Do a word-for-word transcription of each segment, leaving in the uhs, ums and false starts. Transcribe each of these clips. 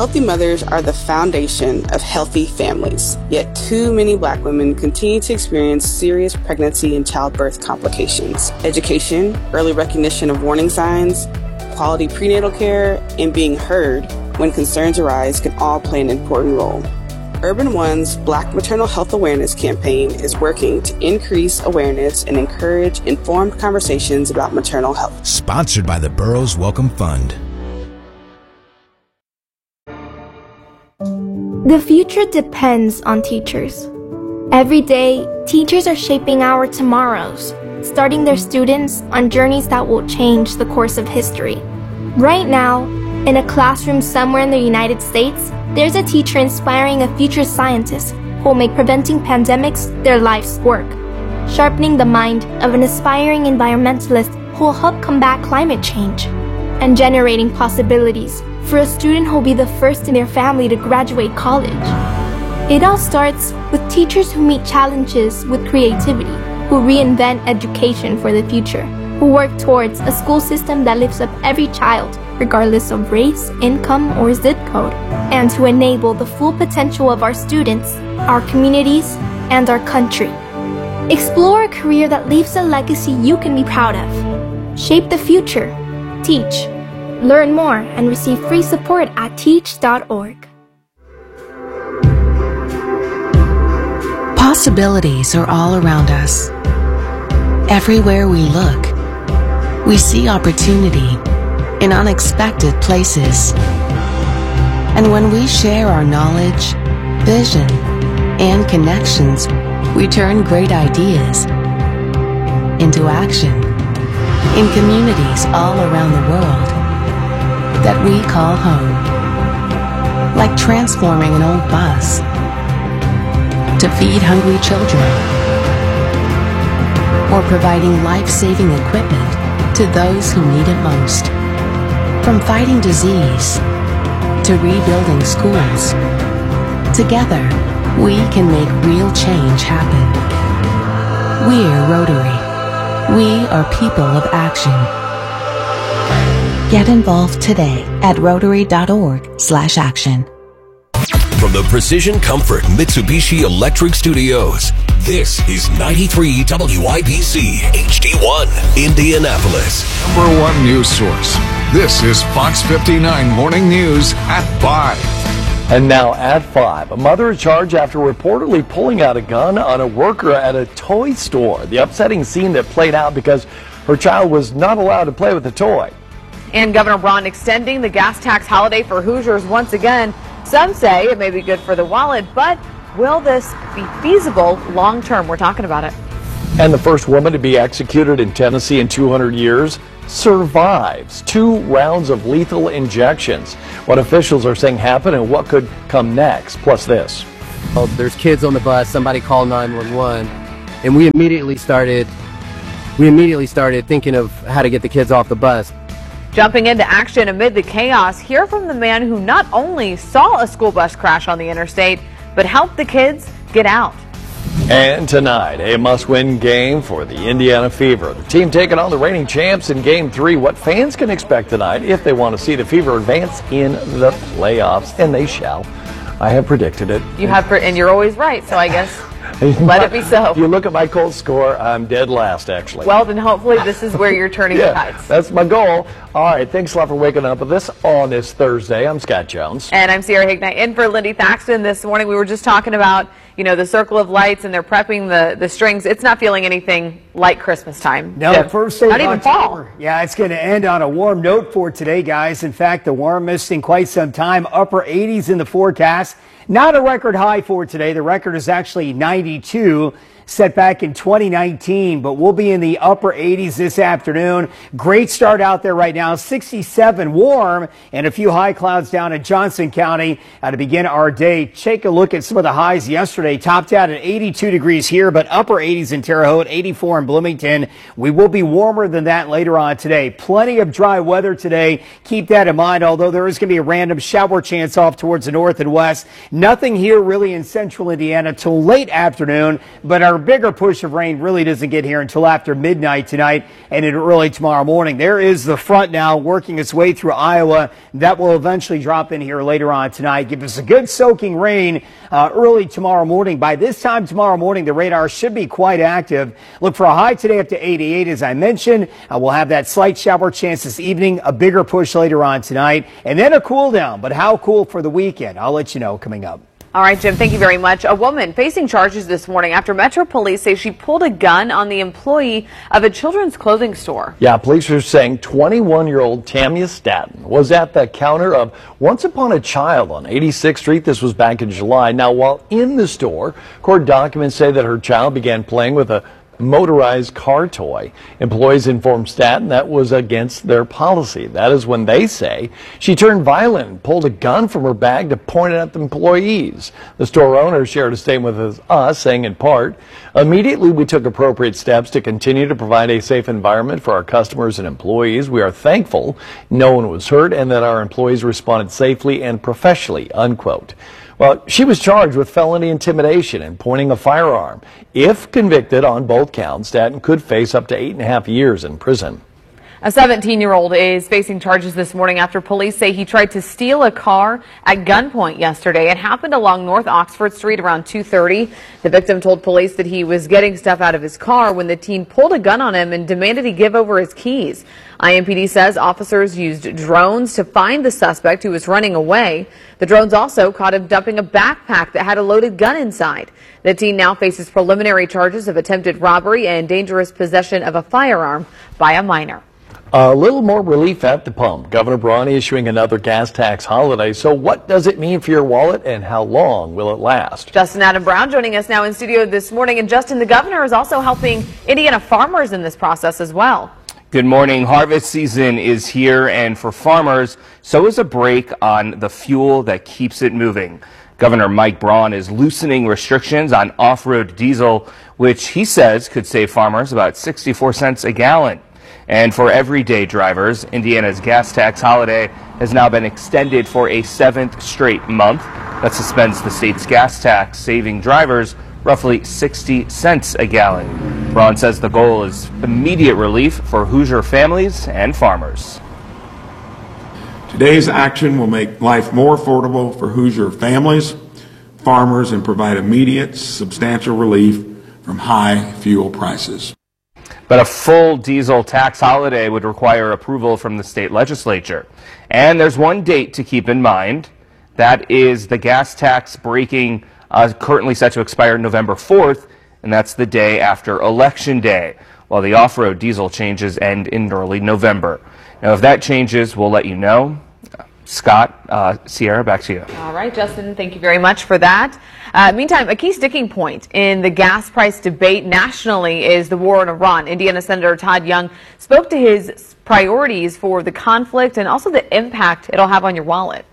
Healthy mothers are the foundation of healthy families, yet too many Black women continue to experience serious pregnancy and childbirth complications. Education, early recognition of warning signs, quality prenatal care, and being heard when concerns arise can all play an important role. Urban One's Black Maternal Health Awareness campaign is working to increase awareness and encourage informed conversations about maternal health. Sponsored by the Burroughs Wellcome Fund. The future depends on teachers. Every day, teachers are shaping our tomorrows, starting their students on journeys that will change the course of history. Right now, in a classroom somewhere in the United States, there's a teacher inspiring a future scientist who will make preventing pandemics their life's work, sharpening the mind of an aspiring environmentalist who will help combat climate change, and generating possibilities for a student who will be the first in their family to graduate college. It all starts with teachers who meet challenges with creativity, who reinvent education for the future, who work towards a school system that lifts up every child, regardless of race, income, or zip code, and to enable the full potential of our students, our communities, and our country. Explore a career that leaves a legacy you can be proud of. Shape the future. Teach. Learn more and receive free support at teach dot org. Possibilities are all around us. Everywhere we look, we see opportunity in unexpected places. And when we share our knowledge, vision, and connections, we turn great ideas into action in communities all around the world that we call home. Like transforming an old bus to feed hungry children, or providing life-saving equipment to those who need it most. From fighting disease to rebuilding schools, together we can make real change happen. We're Rotary. We are people of action. Get involved today at rotary dot org slash action. From the Precision Comfort Mitsubishi Electric Studios, this is ninety-three W I B C H D one, Indianapolis. Number one news source. This is Fox fifty-nine Morning News at five. And now at five, a mother is charged after reportedly pulling out a gun on a worker at a toy store. The upsetting scene that played out because her child was not allowed to play with the toy. And Governor Braun extending the gas tax holiday for Hoosiers once again. Some say it may be good for the wallet, but will this be feasible long term? We're talking about it. And the first woman to be executed in Tennessee in two hundred years survives two rounds of lethal injections. What officials are saying happened and what could come next. Plus this. Well, there's kids on the bus. Somebody called nine one one, and we immediately started. We immediately started thinking of how to get the kids off the bus. Jumping into action amid the chaos, hear from the man who not only saw a school bus crash on the interstate, but helped the kids get out. And tonight, a must-win game for the Indiana Fever. The team taking on the reigning champs in Game three. What fans can expect tonight if they want to see the Fever advance in the playoffs, and they shall. I have predicted it. You have, and you're always right, so I guess let it be so. If you look at my cold score, I'm dead last, actually. Well, then hopefully this is where you're turning yeah, the tides. That's my goal. All right, thanks a lot for waking up with us on this Thursday. I'm Scott Jones. And I'm Sierra Hignett in for Lindy Thaxton. This morning we were just talking about, you know, the Circle of Lights, and they're prepping the, the strings. It's not feeling anything like Christmas time. No, yeah. first day not of even October. fall. Yeah, it's going to end on a warm note for today, guys. In fact, the warmest in quite some time. Upper eighties in the forecast. Not a record high for today. The record is actually ninety-two. Set back in twenty nineteen, but we'll be in the upper eighties this afternoon. Great start out there right now. sixty-seven warm and a few high clouds down in Johnson County uh, to begin our day. Take a look at some of the highs yesterday. Topped out at eighty-two degrees here, but upper eighties in Terre Haute, eighty-four in Bloomington. We will be warmer than that later on today. Plenty of dry weather today. Keep that in mind, although there is going to be a random shower chance off towards the north and west. Nothing here really in central Indiana till late afternoon, but our our bigger push of rain really doesn't get here until after midnight tonight and into early tomorrow morning. There is the front now working its way through Iowa. That will eventually drop in here later on tonight. Give us a good soaking rain uh, early tomorrow morning. By this time tomorrow morning, the radar should be quite active. Look for a high today up to eighty-eight, as I mentioned. Uh, we'll have that slight shower chance this evening, a bigger push later on tonight, and then a cool down. But how cool for the weekend? I'll let you know coming up. All right, Jim, thank you very much. A woman facing charges this morning after Metro Police say she pulled a gun on the employee of a children's clothing store. Yeah, police are saying twenty-one-year-old Tamia Staton was at the counter of Once Upon a Child on eighty-sixth street. This was back in July. Now, while in the store, court documents say that her child began playing with a motorized car toy. Employees informed Staton that was against their policy. That is when they say she turned violent and pulled a gun from her bag to point it at the employees. The store owner shared a statement with us saying in part, "Immediately we took appropriate steps to continue to provide a safe environment for our customers and employees. We are thankful no one was hurt and that our employees responded safely and professionally," unquote. Well, she was charged with felony intimidation and pointing a firearm. If convicted on both counts, Staton could face up to eight and a half years in prison. A seventeen-year-old is facing charges this morning after police say he tried to steal a car at gunpoint yesterday. It happened along North Oxford Street around two thirty. The victim told police that he was getting stuff out of his car when the teen pulled a gun on him and demanded he give over his keys. I M P D says officers used drones to find the suspect who was running away. The drones also caught him dumping a backpack that had a loaded gun inside. The teen now faces preliminary charges of attempted robbery and dangerous possession of a firearm by a minor. A little more relief at the pump. Governor Braun issuing another gas tax holiday. So what does it mean for your wallet and how long will it last? Justin Adam Brown joining us now in studio this morning. And Justin, the governor is also helping Indiana farmers in this process as well. Good morning. Harvest season is here, and for farmers, so is a break on the fuel that keeps it moving. Governor Mike Braun is loosening restrictions on off-road diesel, which he says could save farmers about sixty-four cents a gallon. And for everyday drivers, Indiana's gas tax holiday has now been extended for a seventh straight month. That suspends the state's gas tax, saving drivers roughly sixty cents a gallon. Braun says the goal is immediate relief for Hoosier families and farmers. Today's action will make life more affordable for Hoosier families, farmers, and provide immediate, substantial relief from high fuel prices. But a full diesel tax holiday would require approval from the state legislature. And there's one date to keep in mind. That is the gas tax breaking, uh, currently set to expire November fourth, and that's the day after Election Day, while the off-road diesel changes end in early November. Now, if that changes, we'll let you know. Scott, uh, Sierra, back to you. All right, Justin, thank you very much for that. Uh, meantime, a key sticking point in the gas price debate nationally is the war in Iran. Indiana Senator Todd Young spoke to his priorities for the conflict and also the impact it'll have on your wallet.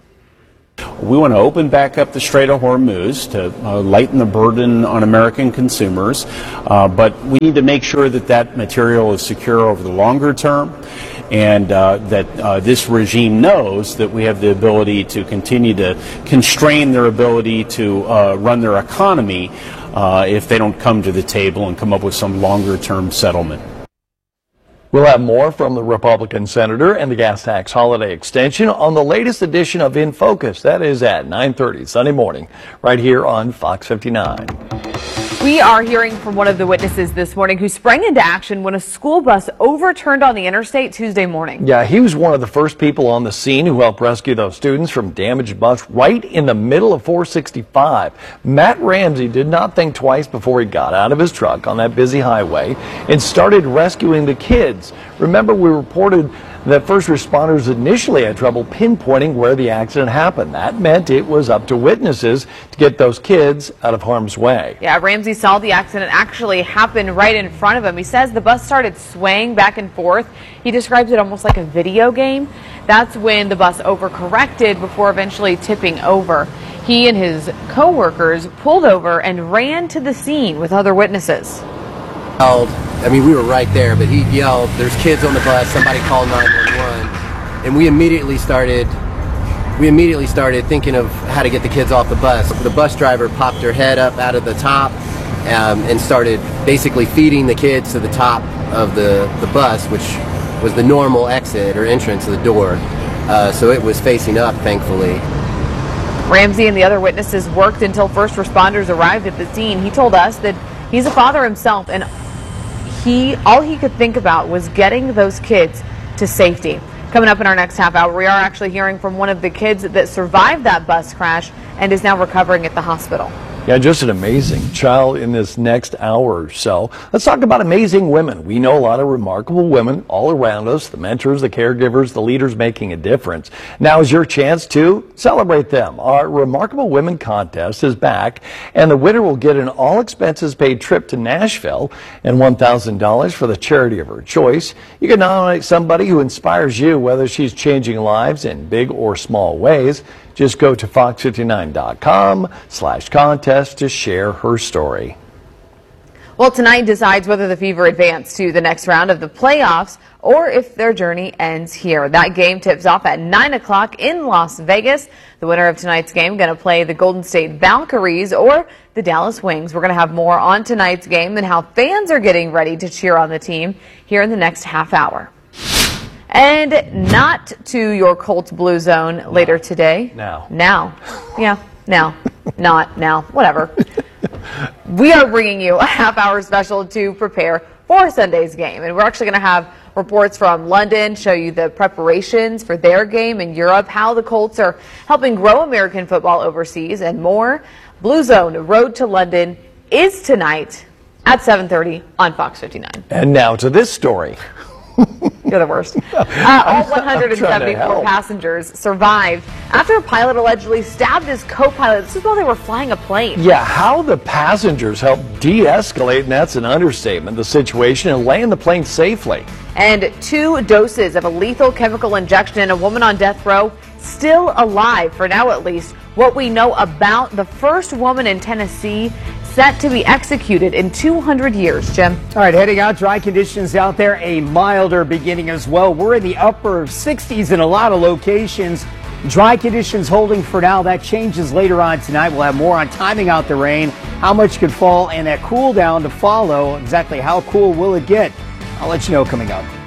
We want to open back up the Strait of Hormuz to uh, lighten the burden on American consumers, uh, but we need to make sure that that material is secure over the longer term, and uh, that uh, this regime knows that we have the ability to continue to constrain their ability to uh, run their economy uh, if they don't come to the table and come up with some longer term settlement. We'll have more from the Republican senator and the gas tax holiday extension on the latest edition of In Focus. That is at nine thirty Sunday morning, right here on Fox fifty-nine. We are hearing from one of the witnesses this morning who sprang into action when a school bus overturned on the interstate Tuesday morning. Yeah, he was one of the first people on the scene who helped rescue those students from damaged bus right in the middle of four sixty-five. Matt Ramsey did not think twice before he got out of his truck on that busy highway and started rescuing the kids. Remember, we reported that first responders initially had trouble pinpointing where the accident happened. That meant it was up to witnesses to get those kids out of harm's way. Yeah, Ramsey saw the accident actually happen right in front of him. He says the bus started swaying back and forth. He describes it almost like a video game. That's when the bus overcorrected before eventually tipping over. He and his co-workers pulled over and ran to the scene with other witnesses. I mean, we were right there, but he yelled, "There's kids on the bus, somebody call nine one one." And we immediately started, we immediately started thinking of how to get the kids off the bus. The bus driver popped her head up out of the top um, and started basically feeding the kids to the top of the, the bus, which was the normal exit or entrance of the door. Uh, so it was facing up, thankfully. Ramsey and the other witnesses worked until first responders arrived at the scene. He told us that he's a father himself, and he all he could think about was getting those kids to safety. Coming up in our next half hour, we are actually hearing from one of the kids that survived that bus crash and is now recovering at the hospital. Yeah, just an amazing child in this next hour or so. Let's talk about amazing women. We know a lot of remarkable women all around us, the mentors, the caregivers, the leaders making a difference. Now is your chance to celebrate them. Our Remarkable Women contest is back, and the winner will get an all-expenses-paid trip to Nashville and one thousand dollars for the charity of her choice. You can nominate somebody who inspires you, whether she's changing lives in big or small ways. Just go to fox fifty-nine dot com slash contest to share her story. Well, tonight decides whether the Fever advance to the next round of the playoffs or if their journey ends here. That game tips off at nine o'clock in Las Vegas. The winner of tonight's game going to play the Golden State Valkyries or the Dallas Wings. We're going to have more on tonight's game and how fans are getting ready to cheer on the team here in the next half hour. And not to your Colts Blue Zone later today. Now. Now. Yeah, now. Not now. Whatever. We are bringing you a half-hour special to prepare for Sunday's game. And we're actually going to have reports from London, show you the preparations for their game in Europe, how the Colts are helping grow American football overseas, and more. Blue Zone Road to London is tonight at seven thirty on Fox fifty-nine. And now to this story. You're the worst. Uh, all one hundred seventy-four passengers survived after a pilot allegedly stabbed his co-pilot. This is while they were flying a plane. Yeah, how the passengers helped de-escalate, and that's an understatement, the situation and land the plane safely. And two doses of a lethal chemical injection and a woman on death row still alive, for now at least. What we know about the first woman in Tennessee set to be executed in two hundred years, Jim. All right, heading out, dry conditions out there, a milder beginning as well. We're in the upper sixties in a lot of locations. Dry conditions holding for now. That changes later on tonight. We'll have more on timing out the rain, how much could fall, and that cool down to follow. Exactly how cool will it get? I'll let you know coming up.